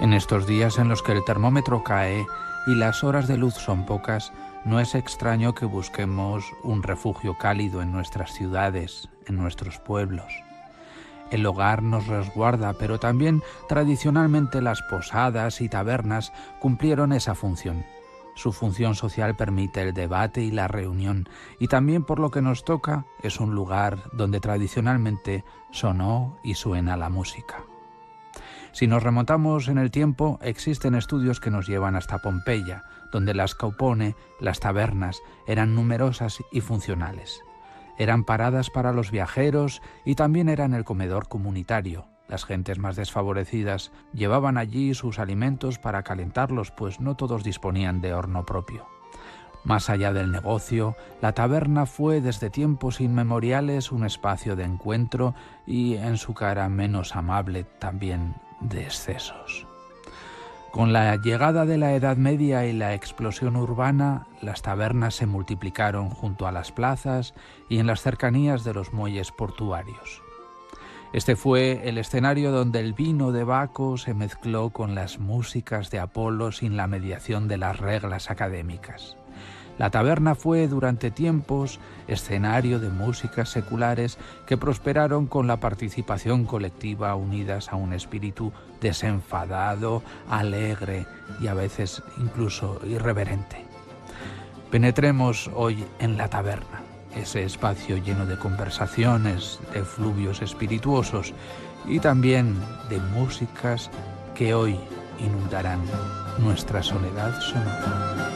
En estos días en los que el termómetro cae y las horas de luz son pocas, no es extraño que busquemos un refugio cálido en nuestras ciudades, en nuestros pueblos. El hogar nos resguarda, pero también tradicionalmente las posadas y tabernas cumplieron esa función. Su función social permite el debate y la reunión, y también por lo que nos toca es un lugar donde tradicionalmente sonó y suena la música. Si nos remontamos en el tiempo, existen estudios que nos llevan hasta Pompeya, donde las caupone, las tabernas, eran numerosas y funcionales. Eran paradas para los viajeros y también eran el comedor comunitario. Las gentes más desfavorecidas llevaban allí sus alimentos para calentarlos, pues no todos disponían de horno propio. Más allá del negocio, la taberna fue desde tiempos inmemoriales un espacio de encuentro y, en su cara menos amable, también de excesos. Con la llegada de la Edad Media y la explosión urbana, las tabernas se multiplicaron junto a las plazas y en las cercanías de los muelles portuarios. Este fue el escenario donde el vino de Baco se mezcló con las músicas de Apolo sin la mediación de las reglas académicas. La taberna fue durante tiempos escenario de músicas seculares que prosperaron con la participación colectiva unidas a un espíritu desenfadado, alegre y a veces incluso irreverente. Penetremos hoy en la taberna, ese espacio lleno de conversaciones, de efluvios espirituosos y también de músicas que hoy inundarán nuestra soledad sonora.